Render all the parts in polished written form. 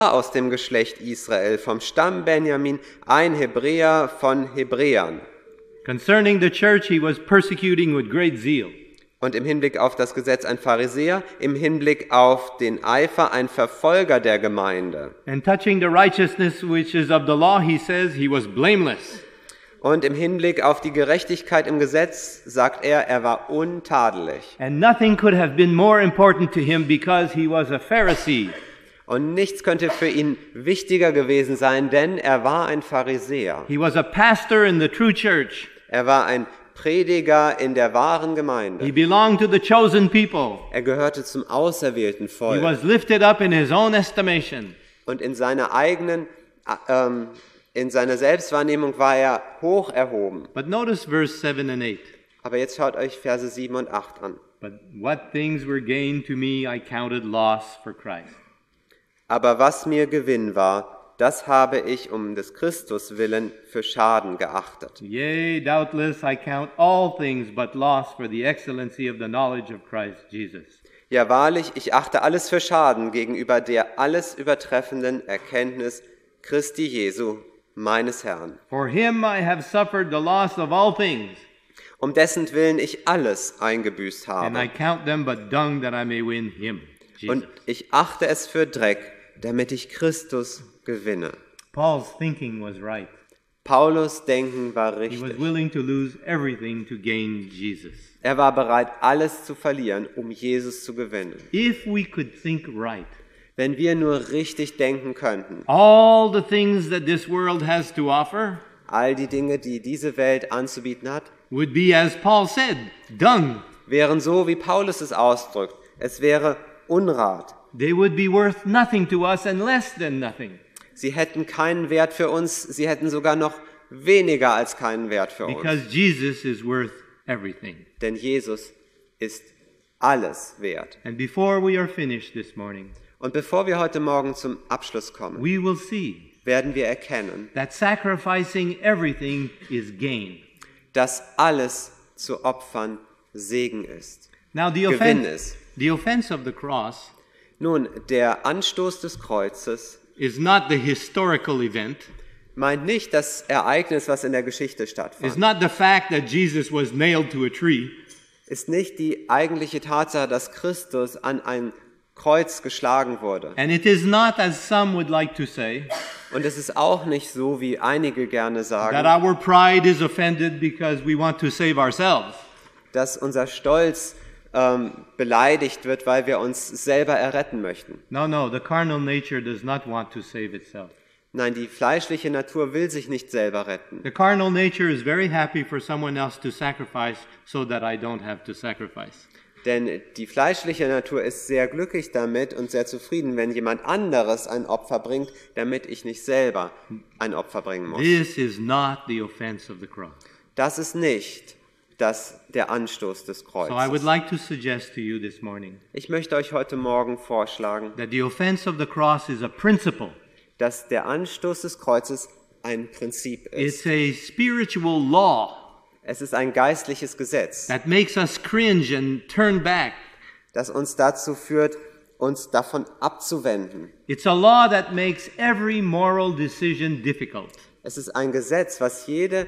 aus dem Geschlecht Israel, vom Stamm Benjamin, ein Hebräer von Hebräern. Concerning the church, he was persecuting with great zeal. Und im Hinblick auf das Gesetz ein Pharisäer, im Hinblick auf den Eifer ein Verfolger der Gemeinde. And touching the righteousness which is of the law, he says he was blameless. Und im Hinblick auf die Gerechtigkeit im Gesetz sagt er war untadelig. And nothing could have been more important to him because he was a Pharisee. Und nichts könnte für ihn wichtiger gewesen sein, denn er war ein Pharisäer. He was a pastor in the true church. Er war ein Prediger in der wahren He Gemeinde. belonged to the chosen people. Er gehörte zum auserwählten He Volk. was lifted up in his own estimation. Und in seiner Selbstwahrnehmung war er hoch erhoben. But notice verse 7 and 8. Aber jetzt schaut euch Verse 7 und 8 an. But what things were gain to me I counted loss for Christ. Aber was mir Gewinn war, das habe ich um des Christus willen für Schaden geachtet. Yea, doubtless I count all things but loss for the excellency of the knowledge of Christ Jesus. Ja wahrlich, ich achte alles für Schaden gegenüber der alles übertreffenden Erkenntnis Christi Jesu, meines Herrn. For him I have suffered the loss of all things, Um dessen Willen ich alles eingebüßt and I habe. count them but dung that I may win him, Jesus. Und ich achte es für Dreck, damit ich Christus gewinne. Paul's thinking was right. Paulus' Denken war He was richtig. willing to lose everything to gain Jesus. Er war bereit, alles zu verlieren, um Jesus zu gewinnen. If we could think right, Wenn wir nur richtig denken könnten, all the things that this world has to offer all die Dinge, die diese Welt anzubieten hat, would be, as Paul said, dung. wären so, wie Paulus es ausdrückt. Es wäre Unrat. They would be worth nothing to us and less than nothing, Sie hätten keinen Wert für uns, sie hätten sogar noch weniger als keinen Wert für uns. because Jesus is worth everything. Denn Jesus ist alles wert. And before we are finished this morning, Und bevor wir heute Morgen zum Abschluss kommen, we will see werden wir erkennen, that sacrificing everything is gain. dass alles zu opfern Segen ist. Now, Gewinn ist. the offense of the cross Nun, der Anstoß des Kreuzes is not the historical event, meint nicht das Ereignis, was in der Geschichte is stattfand. not the fact that Jesus was nailed to a tree, Ist nicht die eigentliche Tatsache, dass Christus an ein Kreuz geschlagen wurde. and it is not, as some would like to say, Und es ist auch nicht so, wie einige gerne that sagen, our pride is offended because we want to save ourselves. dass unser Stolz beleidigt wird, weil wir uns selber erretten möchten. No, the carnal nature does not want to save itself. Nein, die fleischliche Natur will sich nicht selber retten. The carnal nature is very happy for someone else to sacrifice so that I don't have to sacrifice. Denn die fleischliche Natur ist sehr glücklich damit und sehr zufrieden, wenn jemand anderes ein Opfer bringt, damit ich nicht selber ein Opfer bringen muss. This is not the offense of the cross. Das ist nicht der Anstoß des So I would Kreuzes. like to suggest to you this morning Ich möchte euch heute Morgen vorschlagen, that the offense of the cross is a principle. dass der Anstoß des Kreuzes ein Prinzip It's ist. a spiritual law Es ist ein geistliches Gesetz, that makes us cringe and turn back. das uns dazu führt, uns davon abzuwenden. It's a law that makes every moral decision difficult. Es ist ein Gesetz, was jede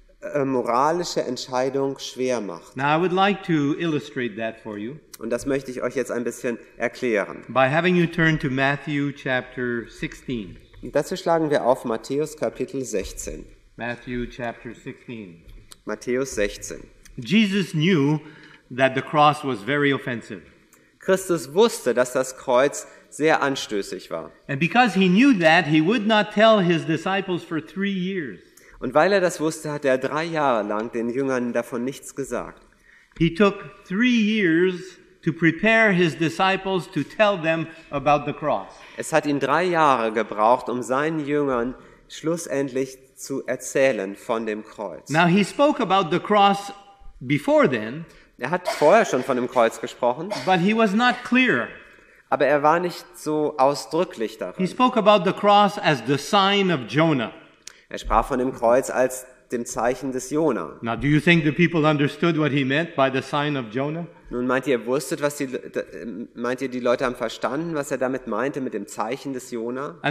moralische Entscheidung schwer macht. Now I would like to illustrate that for you Und das möchte ich euch jetzt ein bisschen erklären. by having you turn to Matthew chapter 16. Und dazu schlagen wir auf Matthäus Kapitel 16. Matthew chapter 16. Matthäus 16. Jesus knew that the cross was very offensive. Christus wusste, dass das Kreuz sehr anstößig war. And because he knew that, he would not tell his disciples for 3 years. Und weil er das wusste, hat er 3 Jahre lang den Jüngern davon nichts gesagt. He took 3 years to prepare his disciples to tell them about the cross. Es hat ihn 3 Jahre gebraucht, um seinen Jüngern schlussendlich zu erzählen von dem Kreuz. Now he spoke about the cross before then, Er hat vorher schon von dem Kreuz gesprochen, but he was not clear. aber er war nicht so ausdrücklich He darin. spoke about the cross as the sign of Jonah. Er sprach von dem Kreuz als dem Zeichen des Jona. Now, do you think the people understood what he meant by the sign of Jonah? Nun meint ihr die Leute haben verstanden, was er damit meinte mit dem Zeichen des Jona?